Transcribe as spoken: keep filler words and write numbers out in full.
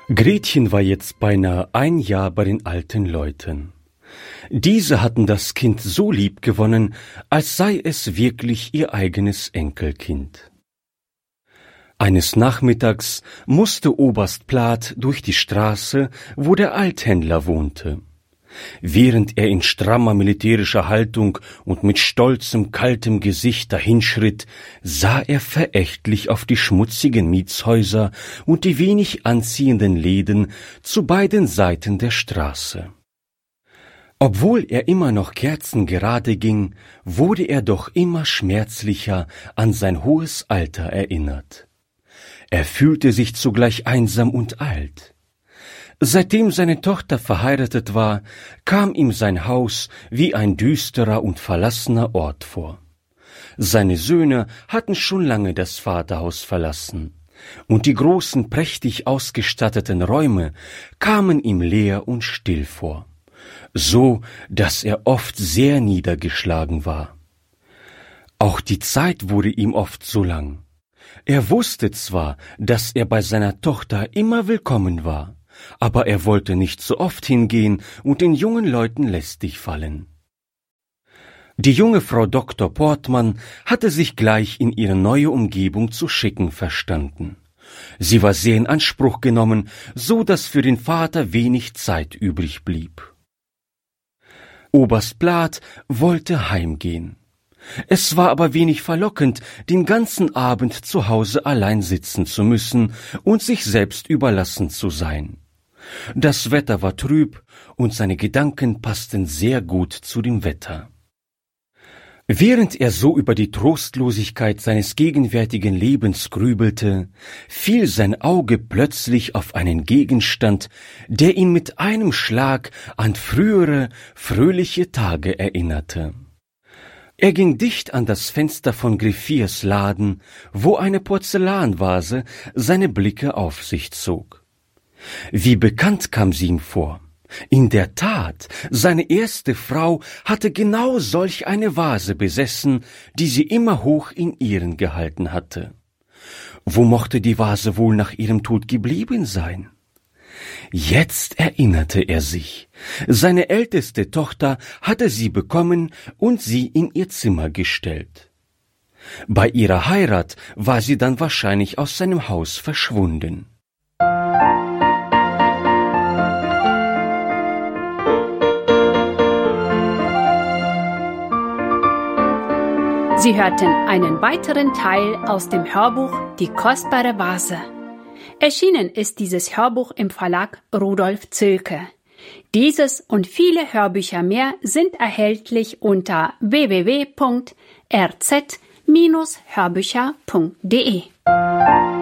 Gretchen war jetzt beinahe ein Jahr bei den alten Leuten. Diese hatten das Kind so lieb gewonnen, als sei es wirklich ihr eigenes Enkelkind. Eines Nachmittags musste Oberst Plath durch die Straße, wo der Althändler wohnte. Während er in strammer militärischer Haltung und mit stolzem, kaltem Gesicht dahinschritt, sah er verächtlich auf die schmutzigen Mietshäuser und die wenig anziehenden Läden zu beiden Seiten der Straße. Obwohl er immer noch kerzengerade ging, wurde er doch immer schmerzlicher an sein hohes Alter erinnert. Er fühlte sich zugleich einsam und alt. Seitdem seine Tochter verheiratet war, kam ihm sein Haus wie ein düsterer und verlassener Ort vor. Seine Söhne hatten schon lange das Vaterhaus verlassen, und die großen, prächtig ausgestatteten Räume kamen ihm leer und still vor, so dass er oft sehr niedergeschlagen war. Auch die Zeit wurde ihm oft so lang. Er wusste zwar, dass er bei seiner Tochter immer willkommen war, aber er wollte nicht so oft hingehen und den jungen Leuten lästig fallen. Die junge Frau Doktor Portmann hatte sich gleich in ihre neue Umgebung zu schicken verstanden. Sie war sehr in Anspruch genommen, so dass für den Vater wenig Zeit übrig blieb. Oberst Plath wollte heimgehen. Es war aber wenig verlockend, den ganzen Abend zu Hause allein sitzen zu müssen und sich selbst überlassen zu sein. Das Wetter war trüb und seine Gedanken passten sehr gut zu dem Wetter. Während er so über die Trostlosigkeit seines gegenwärtigen Lebens grübelte, fiel sein Auge plötzlich auf einen Gegenstand, der ihn mit einem Schlag an frühere, fröhliche Tage erinnerte. Er ging dicht an das Fenster von Griffiers Laden, wo eine Porzellanvase seine Blicke auf sich zog. Wie bekannt kam sie ihm vor. In der Tat, seine erste Frau hatte genau solch eine Vase besessen, die sie immer hoch in Ehren gehalten hatte. Wo mochte die Vase wohl nach ihrem Tod geblieben sein? Jetzt erinnerte er sich. Seine älteste Tochter hatte sie bekommen und sie in ihr Zimmer gestellt. Bei ihrer Heirat war sie dann wahrscheinlich aus seinem Haus verschwunden. Sie hörten einen weiteren Teil aus dem Hörbuch Die kostbare Vase. Erschienen ist dieses Hörbuch im Verlag Rudolf Zöllke. Dieses und viele Hörbücher mehr sind erhältlich unter w w w punkt r z Bindestrich hörbücher punkt d e.